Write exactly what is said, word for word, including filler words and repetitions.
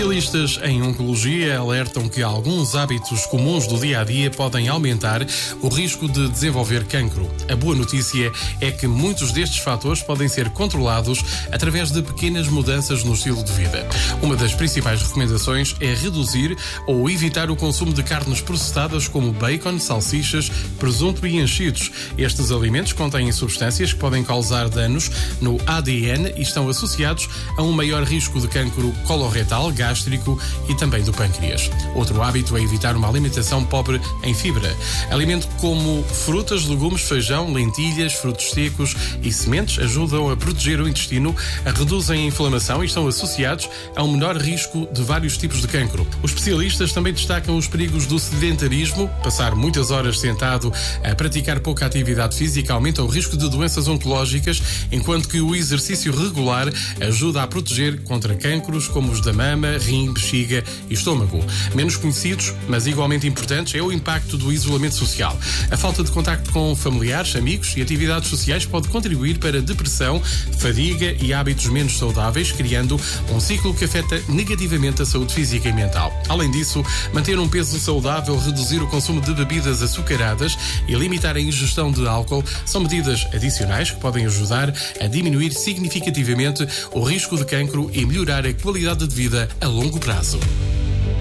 Especialistas em oncologia alertam que alguns hábitos comuns do dia-a-dia podem aumentar o risco de desenvolver cancro. A boa notícia é que muitos destes fatores podem ser controlados através de pequenas mudanças no estilo de vida. Uma das principais recomendações é reduzir ou evitar o consumo de carnes processadas como bacon, salsichas, presunto e enchidos. Estes alimentos contêm substâncias que podem causar danos no A D N e estão associados a um maior risco de cancro coloretal, gástrico e também do pâncreas. Outro hábito é evitar uma alimentação pobre em fibra. Alimentos como frutas, legumes, feijão, lentilhas, frutos secos e sementes ajudam a proteger o intestino, reduzem a inflamação e estão associados a um menor risco de vários tipos de cancro. Os especialistas também destacam os perigos do sedentarismo. Passar muitas horas sentado a praticar pouca atividade física aumenta o risco de doenças oncológicas, enquanto que o exercício regular ajuda a proteger contra cancros como os da mama, rim, bexiga e estômago. Menos conhecidos, mas igualmente importantes, é o impacto do isolamento social. A falta de contacto com familiares, amigos e atividades sociais pode contribuir para depressão, fadiga e hábitos menos saudáveis, criando um ciclo que afeta negativamente a saúde física e mental. Além disso, manter um peso saudável, reduzir o consumo de bebidas açucaradas e limitar a ingestão de álcool são medidas adicionais que podem ajudar a diminuir significativamente o risco de cancro e melhorar a qualidade de vida a longo prazo.